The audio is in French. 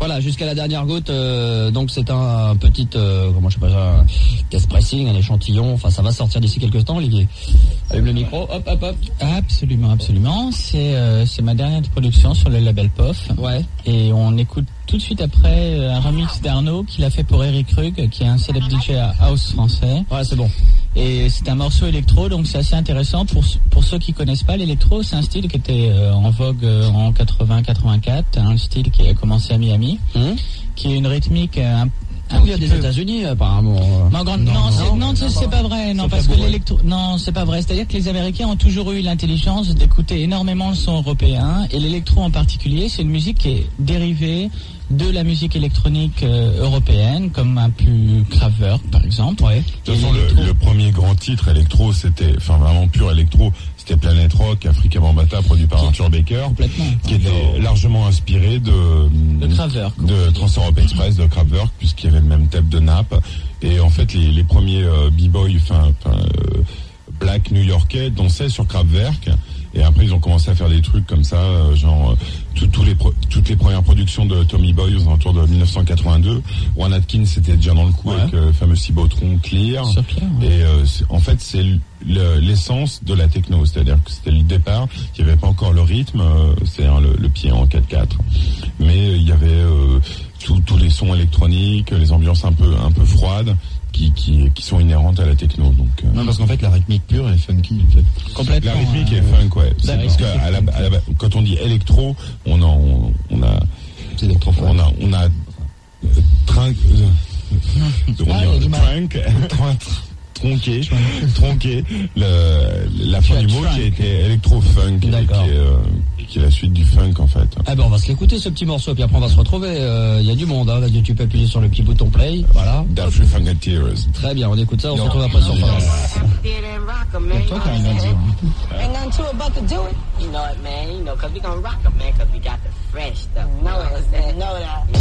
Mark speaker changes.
Speaker 1: Voilà, jusqu'à la dernière goutte. Donc c'est un petit, comment je sais pas ça, un test pressing, un échantillon. Enfin, ça va sortir d'ici quelques temps, Olivier. Allume le micro, hop, hop, hop.
Speaker 2: Absolument. C'est ma dernière production sur le label POF.
Speaker 1: Ouais.
Speaker 2: Et on écoute tout de suite après un remix d'Arnaud qu'il a fait pour Eric Rugg, qui est un célèbre DJ house français.
Speaker 1: Ouais, c'est bon.
Speaker 2: Et c'est un morceau électro, donc c'est assez intéressant. Pour ceux qui connaissent pas, l'électro, c'est un style qui était en vogue en 80-84, un style qui a commencé à Miami, qui est une rythmique
Speaker 1: il y a des États-Unis apparemment.
Speaker 2: Non, c'est pas vrai. Non, parce que l'électro, non, c'est pas vrai. C'est-à-dire que les Américains ont toujours eu l'intelligence d'écouter énormément le son européen, et l'électro en particulier, c'est une musique qui est dérivée de la musique électronique européenne, comme un plus Kraftwerk par exemple.
Speaker 3: Ouais. De toute façon, le premier grand titre électro, c'était, enfin vraiment pur électro, c'était Planet Rock, Africa Bambaataa, produit par Arthur Baker, qui était largement inspiré de
Speaker 2: Kraftwerk,
Speaker 3: de Trans-Europe Express, de Kraftwerk, puisqu'il y avait le même thème de nappe. Et en fait, les premiers b-boys, black new-yorkais dansaient sur Kraftwerk. Et après, ils ont commencé à faire des trucs comme ça, genre toutes les premières productions de Tommy Boy aux alentours de 1982. Juan Atkins était déjà dans le coup avec le fameux Cibotron Clear. Et en fait, c'est l'essence de la techno, c'est-à-dire que c'était le départ. Il n'y avait pas encore le rythme, c'est-à-dire le pied en 4/4, mais il y avait tous les sons électroniques, les ambiances un peu froides, qui sont inhérentes à la techno. Donc
Speaker 4: non, parce qu'en fait la rythmique pure est funky en fait.
Speaker 2: Complètement.
Speaker 3: La rythmique est funk, ouais. C'est parce que quand on dit électro, on a
Speaker 4: c'est électrophone.
Speaker 3: On a tronqué la fin du mot qui a été électro-funk, qui est la suite du funk en fait.
Speaker 1: Ah ben on va se l'écouter ce petit morceau, puis après on va se retrouver. Il y a du monde, hein. Tu peux appuyer sur le petit bouton play, voilà.
Speaker 3: Daft Funketeers.
Speaker 1: Très bien, on écoute ça, on se retrouve après sur France.
Speaker 4: Toi t'as rien à dire.
Speaker 5: Ain't nothing to it but to do it. You know it, man. You know, cause we gonna rock it, man, cause we got the fresh stuff. Know that.